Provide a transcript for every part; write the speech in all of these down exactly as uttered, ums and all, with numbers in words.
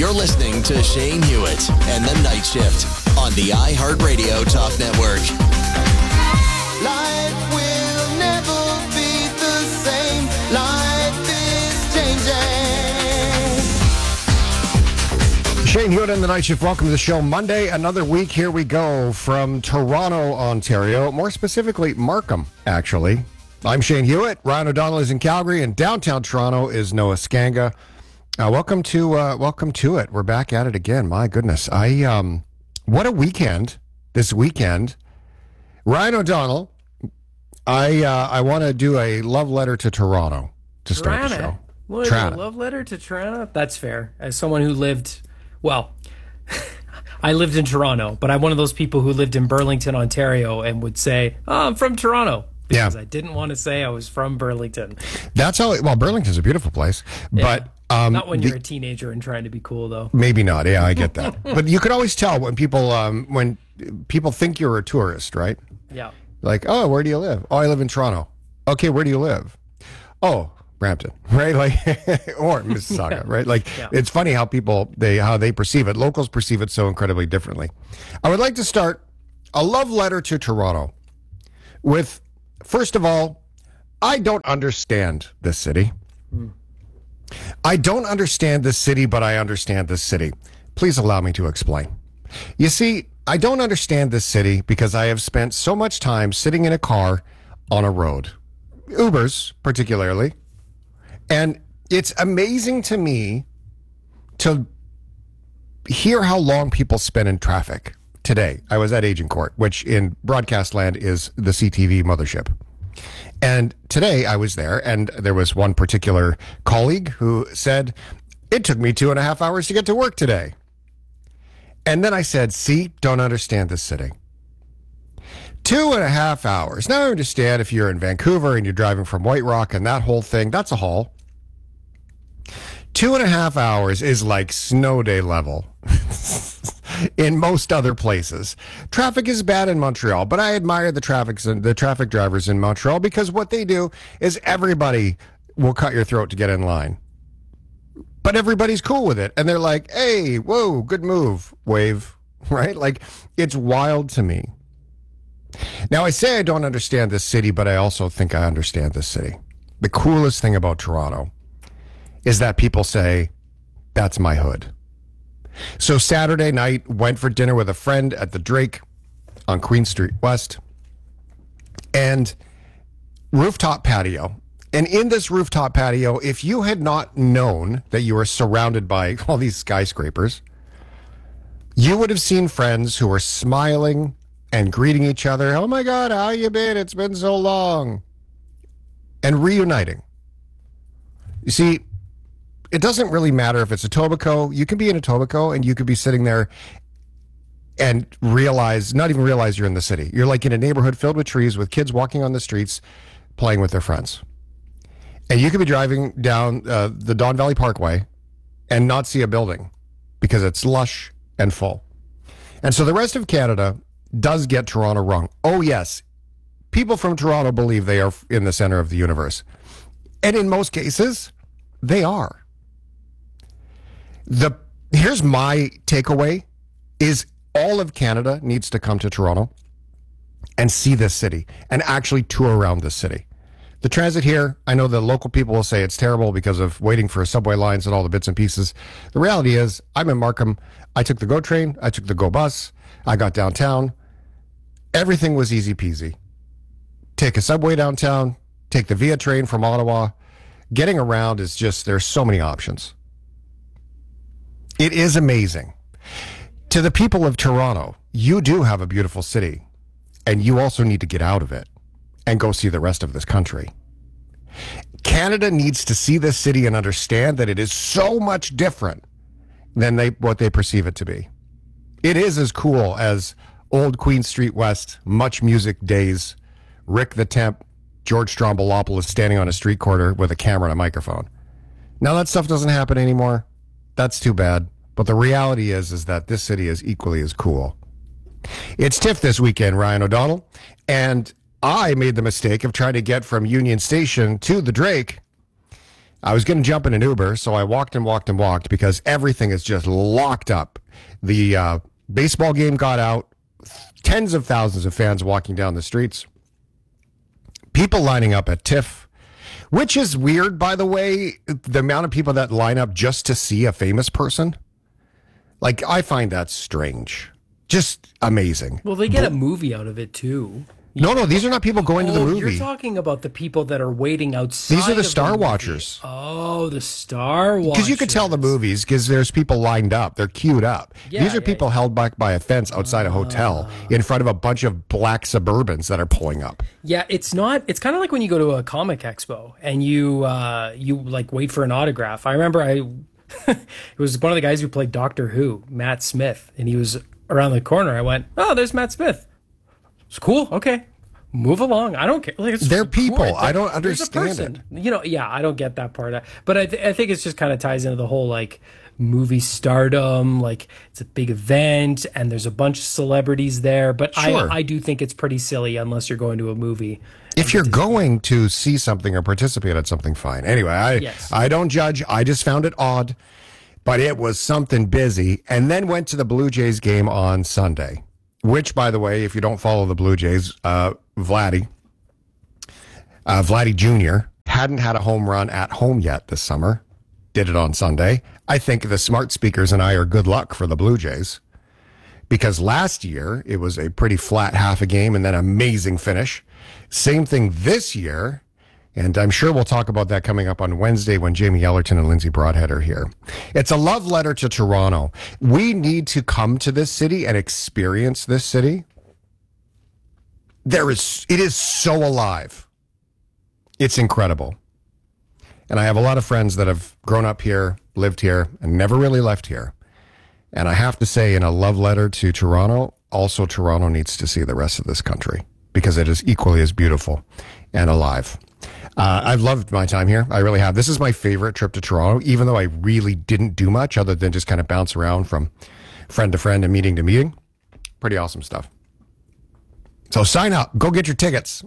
You're listening to Shane Hewitt and the Night Shift on the iHeartRadio Talk Network. Life will never be the same. Life is changing. Shane Hewitt and the Night Shift. Welcome to the show. Monday, another week. Here we go from Toronto, Ontario. More specifically, Markham, actually. I'm Shane Hewitt. Ryan O'Donnell is in Calgary, and downtown Toronto is Noah Skanga. Uh, welcome to uh, welcome to it. We're back at it again. My goodness, I um, what a weekend this weekend. Ryan O'Donnell, I uh, I want to do a love letter to Toronto to start Toronto. the show. What is Toronto. a love letter to Toronto? That's fair. As someone who lived, well, I lived in Toronto, but I'm one of those people who lived in Burlington, Ontario, and would say, "Oh, I'm from Toronto." Because Yeah. I didn't want to say I was from Burlington. That's how. Well, Burlington's a beautiful place, but um, Not when the- you're a teenager and trying to be cool, though. Maybe not. Yeah, I get that. But you could always tell when people um, when people think you're a tourist, right? Yeah. Like, oh, where do you live? Oh, I live in Toronto. Okay, where do you live? Oh, Brampton, right? Like, or Mississauga, right? Like, Yeah. it's funny how people they how they perceive it. Locals perceive it so incredibly differently. I would like to start a love letter to Toronto with, first of all, I don't understand this city. I don't understand this city, but I understand this city. Please allow me to explain. You see, I don't understand this city because I have spent so much time sitting in a car on a road, Ubers particularly, and it's amazing to me to hear how long people spend in traffic. Today, I was at Agincourt, which in broadcast land is the C T V mothership. And today I was there, and there was one particular colleague who said, it took me two and a half hours to get to work today. And then I said, see, don't understand this city. Two and a half hours. Now I understand if you're in Vancouver and you're driving from White Rock and that whole thing, that's a haul. Two and a half hours is like snow day level in most other places. Traffic is bad in Montreal, but I admire the traffic the traffic drivers in Montreal because what they do is everybody will cut your throat to get in line. But everybody's cool with it, and they're like, "Hey, whoa, good move, wave," right? Like, it's wild to me. Now, I say I don't understand this city, but I also think I understand this city. The coolest thing about Toronto is that people say, that's my hood. So Saturday night, went for dinner with a friend at the Drake on Queen Street West, and rooftop patio. And in this rooftop patio, if you had not known that you were surrounded by all these skyscrapers, you would have seen friends who were smiling and greeting each other. Oh my God, how you been? It's been so long. And reuniting. You see, it doesn't really matter if it's Etobicoke. You can be in Etobicoke and you could be sitting there and realize, not even realize you're in the city. You're like in a neighborhood filled with trees with kids walking on the streets playing with their friends. And you could be driving down uh, the Don Valley Parkway and not see a building because it's lush and full. And so the rest of Canada does get Toronto wrong. Oh, yes. People from Toronto believe they are in the center of the universe. And in most cases, they are. The here's my takeaway is all of Canada needs to come to Toronto and see this city and actually tour around this city. The transit here, I know the local people will say it's terrible because of waiting for subway lines and all the bits and pieces. The reality is, I'm in Markham. I took the GO train. I took the GO bus. I got downtown. Everything was easy peasy. Take a subway downtown. Take the Via train from Ottawa. Getting around is just, there's so many options. It is amazing. To the people of Toronto, you do have a beautiful city, and you also need to get out of it and go see the rest of this country. Canada needs to see this city and understand that it is so much different than they what they perceive it to be. It is as cool as old Queen Street West, Much Music days, Rick the Temp, George Strombolopoulos standing on a street corner with a camera and a microphone. Now that stuff doesn't happen anymore. That's too bad. But the reality is, is that this city is equally as cool. It's TIFF this weekend, Ryan O'Donnell, and I made the mistake of trying to get from Union Station to the Drake. I was going to jump in an Uber, so I walked and walked and walked because everything is just locked up. The uh, baseball game got out, tens of thousands of fans walking down the streets, people lining up at TIFF, which is weird, by the way, the amount of people that line up just to see a famous person. Like, I find that strange. Just amazing. Well, they get but, a movie out of it, too. No, no, these are not people going oh, to the movie. You're talking about the people that are waiting outside. These are the of Star the Watchers. Oh, the Star Watchers. Because you could tell the movies because there's people lined up. They're queued up. Yeah, These are yeah, people yeah. held back by a fence outside uh, a hotel in front of a bunch of black Suburbans that are pulling up. Yeah, it's not. It's kind of like when you go to a comic expo and you uh, you like wait for an autograph. I remember I it was one of the guys who played Doctor Who, Matt Smith, and he was around the corner. I went, "Oh, there's Matt Smith. It's cool. Okay." Move along. I don't care. Like, it's They're people. Cool. I don't understand it. You know, yeah, I don't get that part. But I, th- I think it's just kind of ties into the whole like movie stardom. Like it's a big event and there's a bunch of celebrities there. But sure. I, I do think it's pretty silly unless you're going to a movie. If you're going to see something or participate at something, fine. Anyway, I yes. I don't judge. I just found it odd, but it was something busy. And then went to the Blue Jays game on Sunday. Which, by the way, if you don't follow the Blue Jays, uh, Vladdy, uh, Vladdy Junior hadn't had a home run at home yet this summer. Did it on Sunday. I think the smart speakers and I are good luck for the Blue Jays because last year it was a pretty flat half a game and then amazing finish. Same thing this year. And I'm sure we'll talk about that coming up on Wednesday when Jamie Ellerton and Lindsay Broadhead are here. It's a love letter to Toronto. We need to come to this city and experience this city. There is, it is so alive. It's incredible. And I have a lot of friends that have grown up here, lived here, and never really left here. And I have to say, in a love letter to Toronto, also Toronto needs to see the rest of this country because it is equally as beautiful and alive. Uh, I've loved my time here. I really have. This is my favorite trip to Toronto, even though I really didn't do much other than just kind of bounce around from friend to friend and meeting to meeting. Pretty awesome stuff. So sign up. Go get your tickets.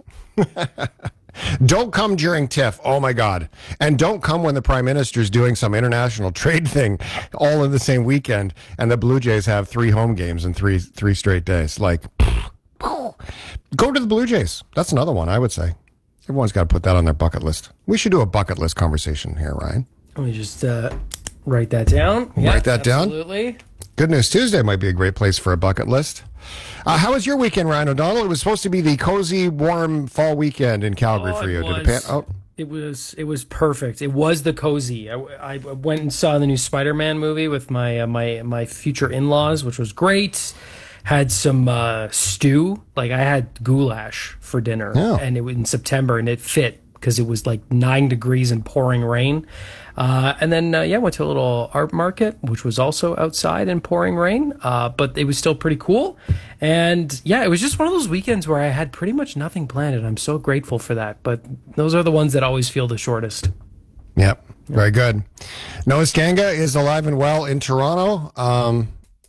Don't come during TIFF. Oh, my God. And don't come when the Prime Minister's doing some international trade thing all in the same weekend and the Blue Jays have three home games in three three straight days. Like, go to the Blue Jays. That's another one, I would say. Everyone's got to put that on their bucket list. We should do a bucket list conversation here, Ryan. Let me just uh, write that down. Write yeah, that down. Absolutely. Good News Tuesday might be a great place for a bucket list. Uh, how was your weekend, Ryan O'Donnell? It was supposed to be the cozy, warm fall weekend in Calgary oh, for you. It Did it pan? Oh. It was it was perfect. It was the cozy. I, I went and saw the new Spider-Man movie with my uh, my my future in-laws, which was great. Had some uh, stew. Like I had goulash for dinner, oh. and it was in September, and it fit because it was like nine degrees and pouring rain. Uh, and then uh, yeah, went to a little art market, which was also outside and pouring rain, uh, but it was still pretty cool. And yeah, it was just one of those weekends where I had pretty much nothing planned, and I'm so grateful for that. But those are the ones that always feel the shortest. Yep, very good. Noah Skanga is alive and well in Toronto. Um,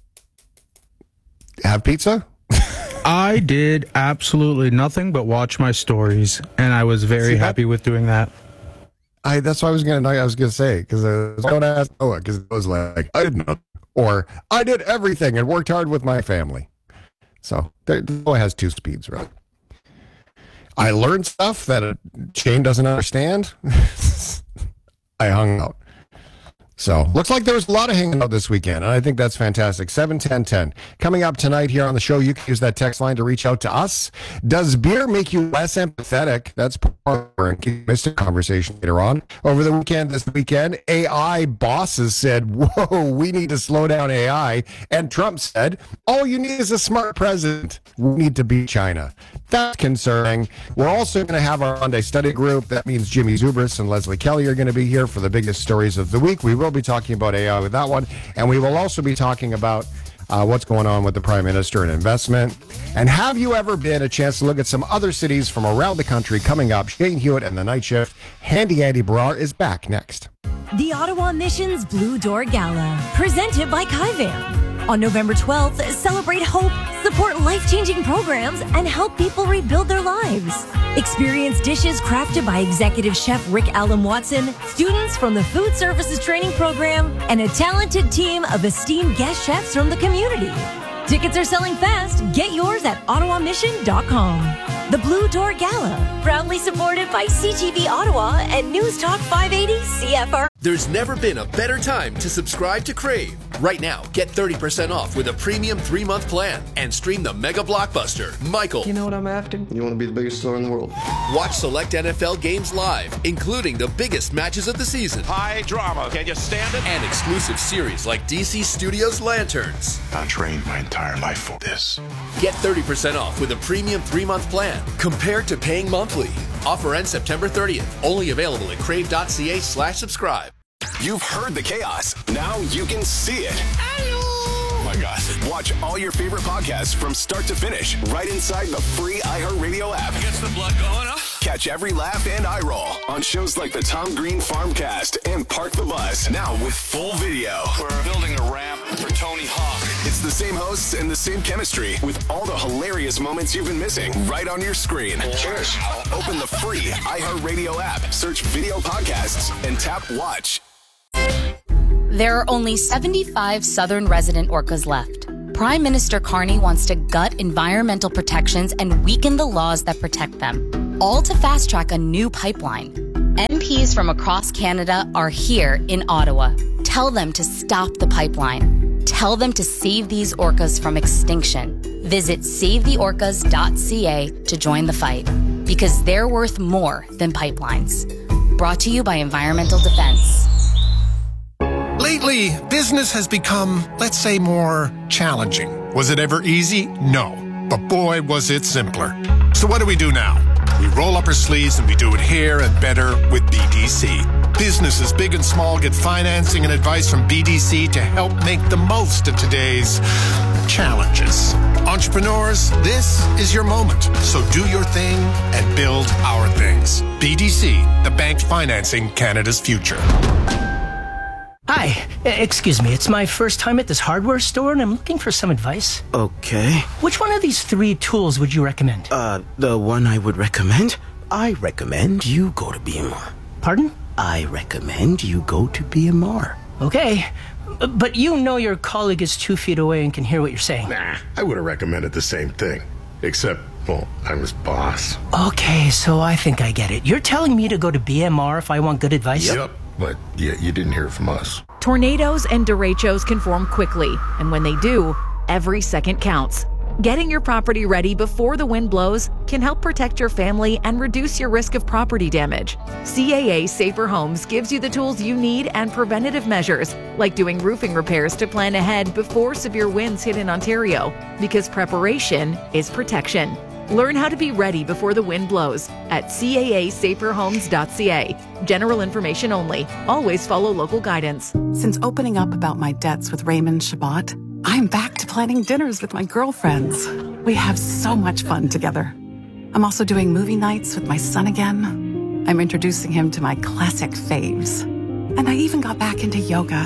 have pizza? I did absolutely nothing but watch my stories, and I was very See, happy that, with doing that. I that's what I was gonna I was gonna say because I was gonna ask Noah because it was like I didn't know, or I did everything and worked hard with my family. So there, Noah has two speeds, right? I learned stuff that Shane doesn't understand. I hung out. So looks like there was a lot of hanging out this weekend, and I think that's fantastic. seven ten ten. Coming up tonight here on the show, you can use that text line to reach out to us. Does beer make you less empathetic? That's part of our mystic conversation later on. Over the weekend, this weekend, A I bosses said, whoa, we need to slow down A I. And Trump said, all you need is a smart president. We need to beat China. That's concerning. We're also going to have our Monday study group. That means Jimmy Zubris and Leslie Kelly are going to be here for the biggest stories of the week. We will be talking about A I with that one, and we will also be talking about uh, what's going on with the Prime Minister and investment. And have you ever been a chance to look at some other cities from around the country coming up? Shane Hewitt and the Night Shift. Handy Andy Barrar is back next. The Ottawa Mission's Blue Door Gala, presented by Kaivan. On November twelfth, celebrate hope, support life-changing programs, and help people rebuild their lives. Experience dishes crafted by Executive Chef Rick Allen Watson, students from the Food Services Training Program, and a talented team of esteemed guest chefs from the community. Tickets are selling fast. Get yours at ottawa mission dot com. The Blue Door Gala, proudly supported by C T V Ottawa and News Talk five eighty C F R. There's never been a better time to subscribe to Crave. Right now, get thirty percent off with a premium three-month plan and stream the mega blockbuster, Michael. You know what I'm after? You want to be the biggest star in the world. Watch select N F L games live, including the biggest matches of the season. High drama. Can you stand it? And exclusive series like D C Studios Lanterns. I trained my entire life for this. Get thirty percent off with a premium three-month plan compared to paying monthly. Offer ends September thirtieth. Only available at crave.ca slash subscribe. You've heard the chaos. Now you can see it. Oh my gosh. Watch all your favorite podcasts from start to finish right inside the free iHeartRadio app. Gets the blood going up. Catch every laugh and eye roll on shows like the Tom Green Farmcast and Park the Bus. Now with full video. We're building a ramp for Tony Hawk. It's the same hosts and the same chemistry with all the hilarious moments you've been missing right on your screen. Cheers. Open the free iHeartRadio app, search video podcasts, and tap watch. There are only seventy-five southern resident orcas left. Prime Minister Carney wants to gut environmental protections and weaken the laws that protect them, all to fast-track a new pipeline. M Ps from across Canada are here in Ottawa. Tell them to stop the pipeline. Tell them to save these orcas from extinction. Visit save the orcas dot c a to join the fight, because they're worth more than pipelines. Brought to you by Environmental Defense. Lately, business has become, let's say, more challenging. Was it ever easy? No. But boy, was it simpler. So what do we do now? We roll up our sleeves and we do it here and better with B D C. Businesses big and small get financing and advice from B D C to help make the most of today's challenges. Entrepreneurs, this is your moment. So do your thing and build our things. B D C, the bank financing Canada's future. Hi, excuse me, it's my first time at this hardware store and I'm looking for some advice. Okay. Which one of these three tools would you recommend? Uh, the one I would recommend? I recommend you go to B M R. Pardon? I recommend you go to B M R. Okay, but you know your colleague is two feet away and can hear what you're saying. Nah, I would have recommended the same thing. Except, well, I'm his boss. Okay, so I think I get it. You're telling me to go to B M R if I want good advice? Yep. But yeah, you didn't hear it from us. Tornadoes and derechos can form quickly, and when they do, every second counts. Getting your property ready before the wind blows can help protect your family and reduce your risk of property damage. C A A Safer Homes gives you the tools you need and preventative measures, like doing roofing repairs to plan ahead before severe winds hit in Ontario, because preparation is protection. Learn how to be ready before the wind blows at c a a safer homes dot c a. General information only. Always follow local guidance. Since opening up about my debts with Raymond Shabbat, I'm back to planning dinners with my girlfriends. We have so much fun together. I'm also doing movie nights with my son again. I'm introducing him to my classic faves. And I even got back into yoga.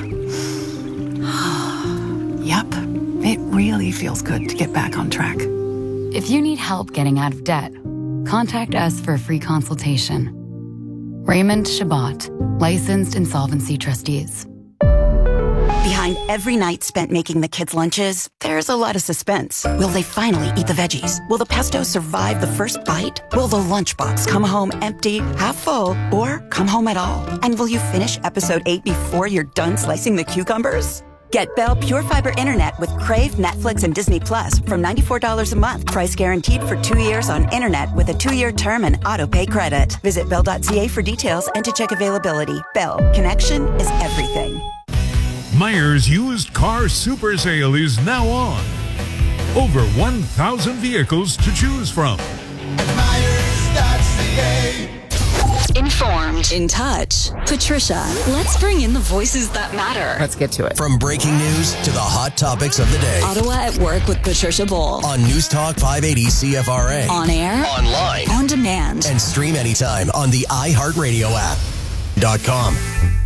Yep, it really feels good to get back on track. If you need help getting out of debt, contact us for a free consultation. Raymond Shabbat, licensed insolvency trustees. Behind every night spent making the kids' lunches, there's a lot of suspense. Will they finally eat the veggies? Will the pesto survive the first bite? Will the lunchbox come home empty, half full, or come home at all? And will you finish episode eight before you're done slicing the cucumbers? Get Bell Pure Fiber Internet with Crave, Netflix, and Disney Plus from ninety-four dollars a month. Price guaranteed for two years on internet with a two-year term and auto-pay credit. Visit bell dot c a for details and to check availability. Bell, connection is everything. Myers Used Car Super Sale is now on. Over one thousand vehicles to choose from. Myers dot c a. Informed, in touch. Patricia, let's bring in the voices that matter. Let's get to it. From breaking news to the hot topics of the day. Ottawa at Work with Patricia Bull. On News Talk five eighty C F R A. On air. Online. On demand. And stream anytime on the iHeartRadio app. Dot com.